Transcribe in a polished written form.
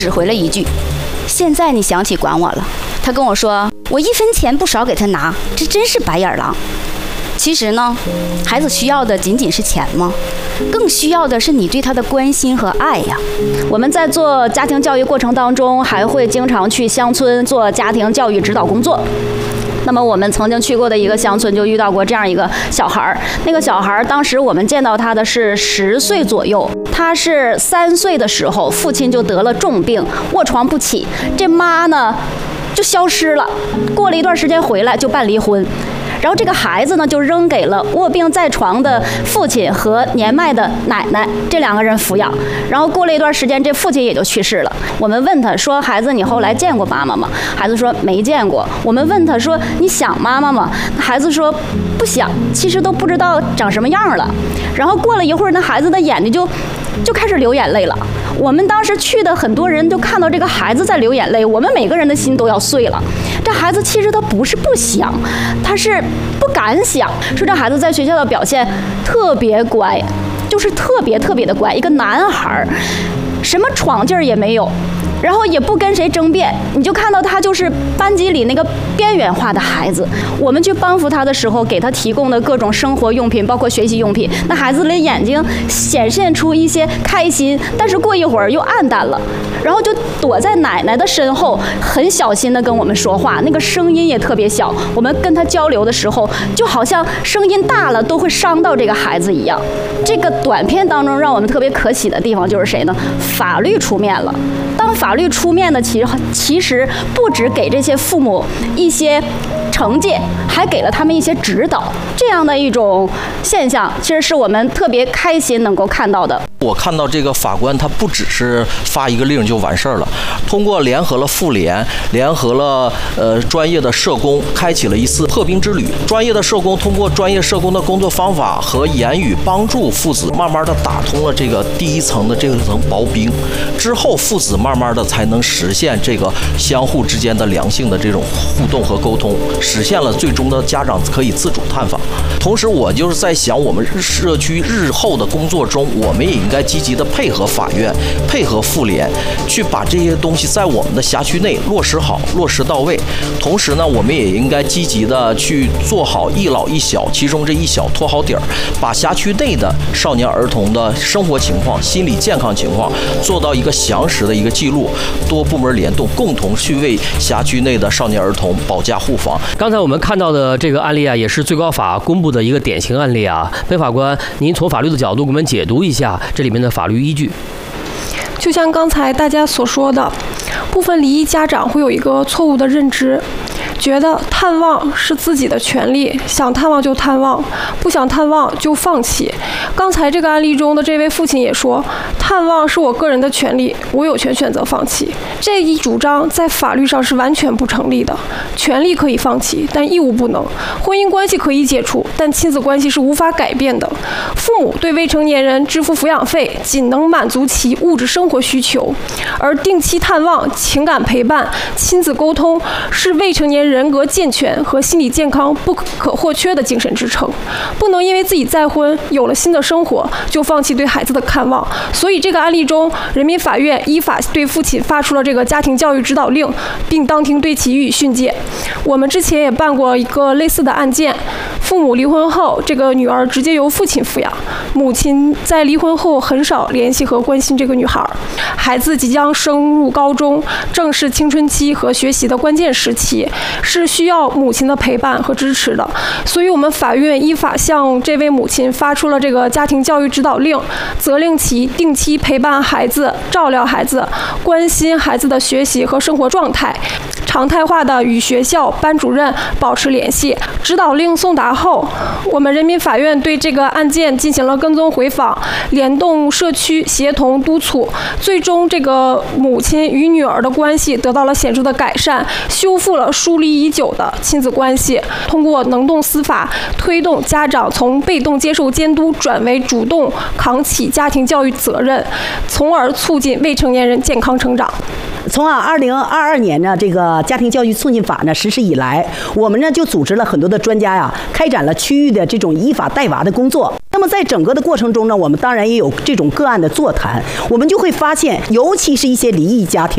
只回了一句：“现在你想起管我了。”他跟我说：“我1分钱不少给他拿，这真是白眼狼。”其实呢，孩子需要的仅仅是钱吗？更需要的是你对他的关心和爱呀。我们在做家庭教育过程当中，还会经常去乡村做家庭教育指导工作。那么我们曾经去过的一个乡村，就遇到过这样一个小孩儿。那个小孩儿当时我们见到他的是10岁左右，他是3岁的时候，父亲就得了重病，卧床不起，这妈呢就消失了。过了一段时间回来就办离婚。然后这个孩子呢，就扔给了卧病在床的父亲和年迈的奶奶这2个人抚养。然后过了一段时间，这父亲也就去世了。我们问他说：“孩子，你后来见过妈妈吗？”孩子说：“没见过。”我们问他说：“你想妈妈吗？”孩子说：“不想，其实都不知道长什么样了。”然后过了一会儿，那孩子的眼睛就开始流眼泪了。我们当时去的很多人就看到这个孩子在流眼泪，我们每个人的心都要碎了。这孩子其实他不是不想，他是不敢想。说这孩子在学校的表现特别乖，就是特别的乖，一个男孩，什么闯劲儿也没有。然后也不跟谁争辩，你就看到他就是班级里那个边缘化的孩子。我们去帮扶他的时候，给他提供的各种生活用品，包括学习用品，那孩子的眼睛显现出一些开心，但是过一会儿又暗淡了，然后就躲在奶奶的身后，很小心的跟我们说话，那个声音也特别小。我们跟他交流的时候，就好像声音大了都会伤到这个孩子一样。这个短片当中让我们特别可喜的地方就是谁呢？法律出面了。当法律出面的其实不只给这些父母一些惩戒，还给了他们一些指导，这样的一种现象，其实是我们特别开心能够看到的。 我看到这个法官他不只是发一个令就完事儿了，通过联合了妇联，联合了专业的社工，开启了一次破冰之旅。专业的社工通过专业社工的工作方法和言语帮助父子慢慢的打通了这个第一层的这层薄冰，之后父子慢慢的才能实现这个相互之间的良性的这种互动和沟通，实现了最终的家长可以自主探访。同时我就是在想，我们社区日后的工作中，我们也应该积极的配合法院，配合妇联，去把这些东西在我们的辖区内落实好，落实到位。同时呢，我们也应该积极的去做好一老一小，其中这一小拖好底儿，把辖区内的少年儿童的生活情况、心理健康情况做到一个详实的一个记录，多部门联动，共同去为辖区内的少年儿童保驾护航。 刚才我们看到的这个案例啊，也是最高法公布的一个典型案例啊。裴法官，您从法律的角度给我们解读一下这里面的法律依据。 就像刚才大家所说的，部分离异家长会有一个错误的认知，觉得探望是自己的权利，想探望就探望，不想探望就放弃。刚才这个案例中的这位父亲也说，探望是我个人的权利，我有权选择放弃。这一主张在法律上是完全不成立的。权利可以放弃，但义务不能。婚姻关系可以解除，但亲子关系是无法改变的。父母对未成年人支付抚养费，仅能满足其物质生活需求，而定期探望、情感陪伴、亲子沟通是未成年人格健全和心理健康不可或缺的精神支撑。不能因为自己再婚有了新的生活，就放弃对孩子的看望。所以这个案例中，人民法院依法对父亲发出了这个家庭教育指导令，并当庭对其予以训诫。我们之前也办过一个类似的案件，父母离婚后，这个女儿直接由父亲抚养，母亲在离婚后很少联系和关心这个女孩。孩子即将升入高中，正是青春期和学习的关键时期，是需要母亲的陪伴和支持的。所以我们法院依法向这位母亲发出了这个家庭教育指导令，责令其定期陪伴孩子，照料孩子，关心孩子的学习和生活状态，常态化的与学校班主任保持联系。指导令送达后，我们人民法院对这个案件进行了跟踪回访，联动社区协同督促，最终这个母亲与女儿的关系得到了显著的改善，修复了疏离已久的亲子关系。通过能动司法，推动家长从被动接受监督转为主动扛起家庭教育责任，从而促进未成年人健康成长。 从2022年呢，这个家庭教育促进法呢实施以来，我们呢就组织了很多的专家呀，开展了区域的这种依法带娃的工作。那么在整个的过程中呢，我们当然也有这种个案的座谈，我们就会发现，尤其是一些离异家庭，